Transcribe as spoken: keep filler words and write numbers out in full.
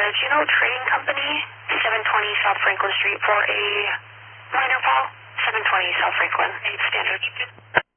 uh, Juno Trading Company, seven twenty South Franklin Street for a minor call. seven twenty South Franklin, eight standard.